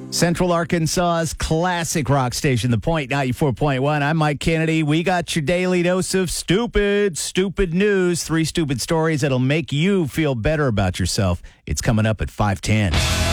Central Arkansas's classic rock station, The Point 94.1. I'm Mike Kennedy. We got your daily dose of stupid news. 3 stupid stories that'll make you feel better about yourself. It's coming up at 5:10.